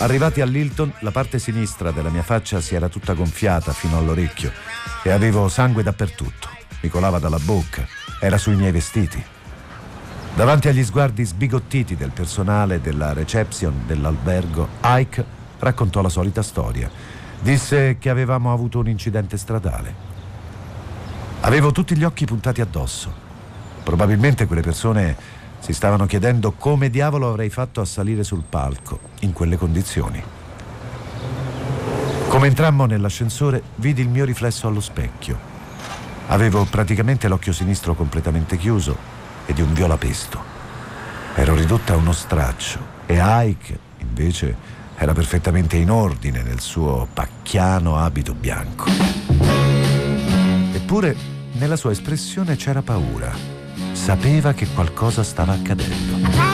Arrivati all'Hilton, la parte sinistra della mia faccia si era tutta gonfiata fino all'orecchio e avevo sangue dappertutto. Mi colava dalla bocca, era sui miei vestiti. Davanti agli sguardi sbigottiti del personale della reception dell'albergo, Ike raccontò la solita storia. Disse che avevamo avuto un incidente stradale. Avevo tutti gli occhi puntati addosso. Probabilmente quelle persone si stavano chiedendo come diavolo avrei fatto a salire sul palco in quelle condizioni. Come entrammo nell'ascensore, vidi il mio riflesso allo specchio. Avevo praticamente l'occhio sinistro completamente chiuso e di un viola pesto. Ero ridotta a uno straccio e Ike, invece, era perfettamente in ordine nel suo pacchiano abito bianco. Eppure, nella sua espressione c'era paura. Sapeva che qualcosa stava accadendo.